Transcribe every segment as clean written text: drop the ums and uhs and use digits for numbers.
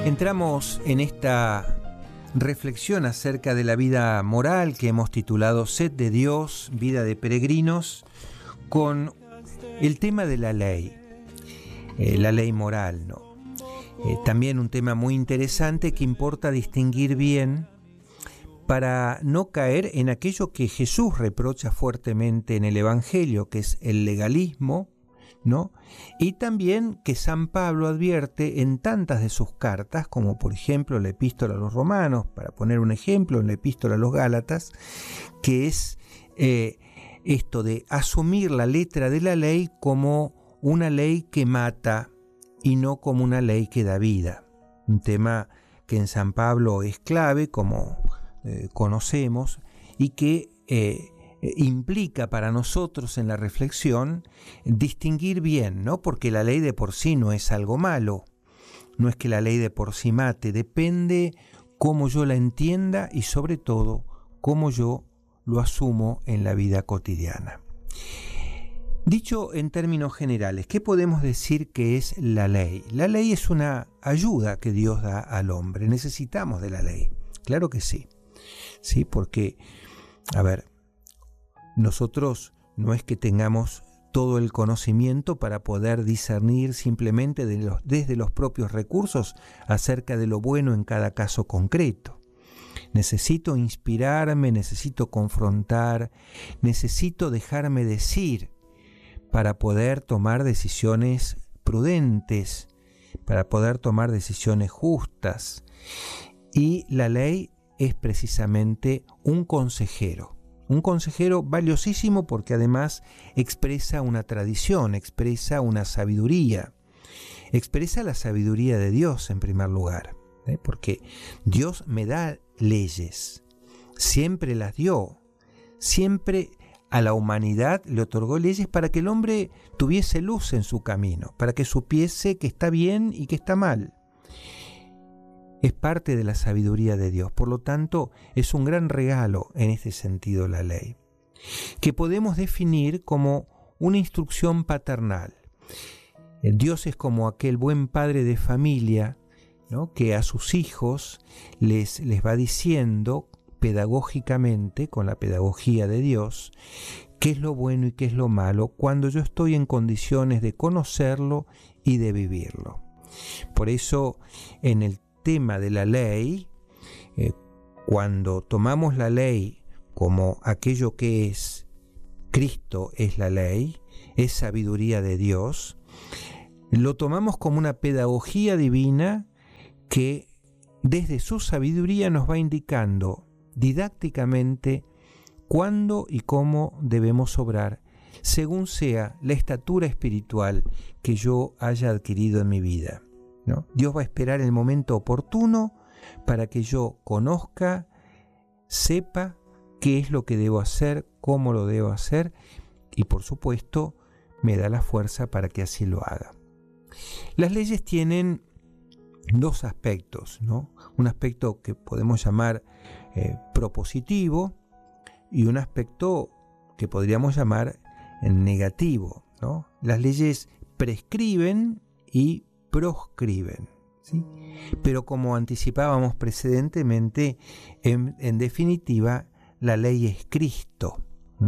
Entramos en esta reflexión acerca de la vida moral que hemos titulado Sed de Dios, vida de peregrinos, con el tema de la ley moral, ¿no? También un tema muy interesante que importa distinguir bien para no caer en aquello que Jesús reprocha fuertemente en el Evangelio, que es el legalismo, ¿no? Y también que San Pablo advierte en tantas de sus cartas, como por ejemplo la Epístola a los Romanos, para poner un ejemplo, en la Epístola a los Gálatas, que es esto de asumir la letra de la ley como una ley que mata y no como una ley que da vida. Un tema que en San Pablo es clave, como conocemos, y que implica para nosotros en la reflexión distinguir bien, ¿no? Porque la ley de por sí no es algo malo, no es que la ley de por sí mate, depende cómo yo la entienda y sobre todo cómo yo lo asumo en la vida cotidiana. Dicho en términos generales, ¿qué podemos decir que es la ley? La ley es una ayuda que Dios da al hombre. Necesitamos de la ley. Claro que sí. Sí, porque, nosotros no es que tengamos todo el conocimiento para poder discernir simplemente desde los propios recursos acerca de lo bueno en cada caso concreto. Necesito inspirarme, necesito confrontar, necesito dejarme decir para poder tomar decisiones prudentes, para poder tomar decisiones justas. Y la ley es precisamente un consejero valiosísimo porque además expresa una tradición, expresa una sabiduría, expresa la sabiduría de Dios en primer lugar, porque Dios me da leyes, siempre las dio, siempre a la humanidad le otorgó leyes para que el hombre tuviese luz en su camino, para que supiese que está bien y que está mal. Es parte de la sabiduría de Dios, por lo tanto es un gran regalo en este sentido la ley, que podemos definir como una instrucción paternal. Dios es como aquel buen padre de familia, ¿no? Que a sus hijos les va diciendo pedagógicamente, con la pedagogía de Dios, qué es lo bueno y qué es lo malo, cuando yo estoy en condiciones de conocerlo y de vivirlo. Por eso, en el tema de la ley, cuando tomamos la ley como aquello que es, Cristo es la ley, es sabiduría de Dios, lo tomamos como una pedagogía divina que desde su sabiduría nos va indicando didácticamente cuándo y cómo debemos obrar, según sea la estatura espiritual que yo haya adquirido en mi vida, ¿no? Dios va a esperar el momento oportuno para que yo conozca, sepa qué es lo que debo hacer, cómo lo debo hacer y por supuesto me da la fuerza para que así lo haga. Las leyes tienen dos aspectos, ¿no? Un aspecto que podemos llamar propositivo y un aspecto que podríamos llamar negativo, ¿no? Las leyes prescriben y proscriben, ¿sí? Pero como anticipábamos precedentemente, en definitiva, la ley es Cristo,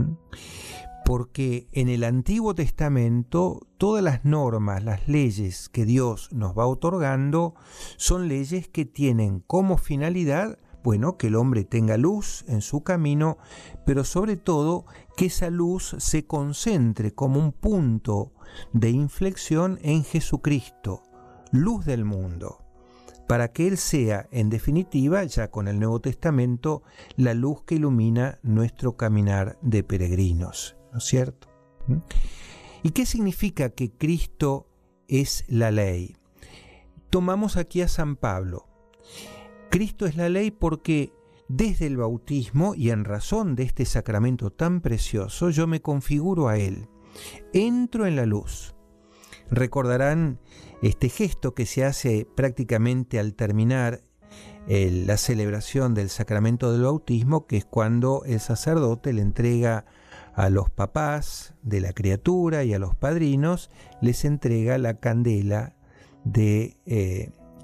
porque en el Antiguo Testamento todas las normas, las leyes que Dios nos va otorgando son leyes que tienen como finalidad, que el hombre tenga luz en su camino, pero sobre todo que esa luz se concentre como un punto de inflexión en Jesucristo, luz del mundo, para que Él sea, en definitiva, ya con el Nuevo Testamento, la luz que ilumina nuestro caminar de peregrinos, ¿no es cierto? ¿Y qué significa que Cristo es la ley? Tomamos aquí a San Pablo. Cristo es la ley porque desde el bautismo y en razón de este sacramento tan precioso, yo me configuro a Él, entro en la luz. Recordarán este gesto que se hace prácticamente al terminar la celebración del sacramento del bautismo, que es cuando el sacerdote le entrega a los papás de la criatura y a los padrinos, les entrega la candela de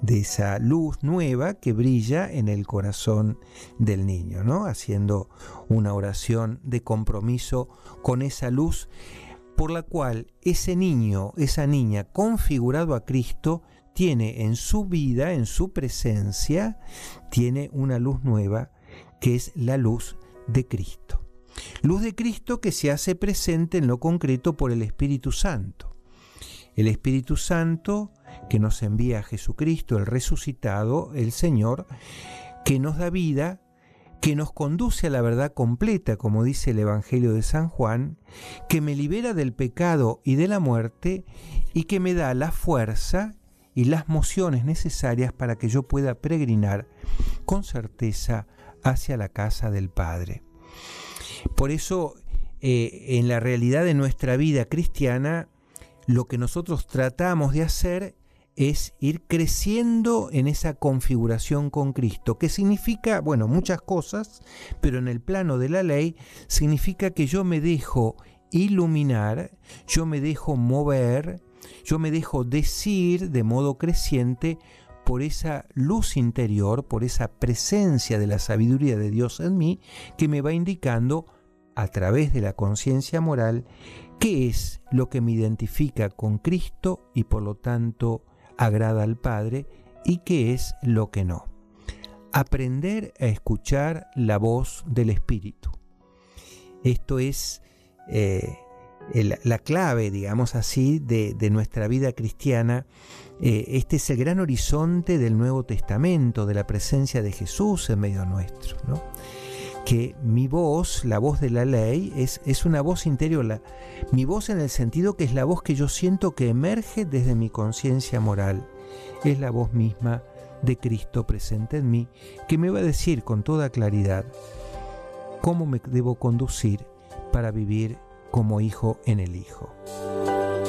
de esa luz nueva que brilla en el corazón del niño, ¿no? Haciendo una oración de compromiso con esa luz por la cual ese niño, esa niña configurado a Cristo, tiene en su vida, en su presencia, tiene una luz nueva que es la luz de Cristo. Luz de Cristo que se hace presente en lo concreto por el Espíritu Santo. El Espíritu Santo que nos envía a Jesucristo, el resucitado, el Señor, que nos da vida, que nos conduce a la verdad completa, como dice el Evangelio de San Juan, que me libera del pecado y de la muerte y que me da la fuerza y las mociones necesarias para que yo pueda peregrinar con certeza hacia la casa del Padre. Por eso, en la realidad de nuestra vida cristiana, lo que nosotros tratamos de hacer es ir creciendo en esa configuración con Cristo, que significa, bueno, muchas cosas, pero en el plano de la ley significa que yo me dejo iluminar, yo me dejo mover, yo me dejo decir de modo creciente por esa luz interior, por esa presencia de la sabiduría de Dios en mí, que me va indicando a través de la conciencia moral qué es lo que me identifica con Cristo y por lo tanto agrada al Padre y qué es lo que no. Aprender a escuchar la voz del Espíritu. Esto es la clave, digamos así, de nuestra vida cristiana. Este es el gran horizonte del Nuevo Testamento, de la presencia de Jesús en medio nuestro, ¿no? Que mi voz, la voz de la ley, es una voz interior. Mi voz en el sentido que es la voz que yo siento que emerge desde mi conciencia moral. Es la voz misma de Cristo presente en mí, que me va a decir con toda claridad cómo me debo conducir para vivir como hijo en el Hijo.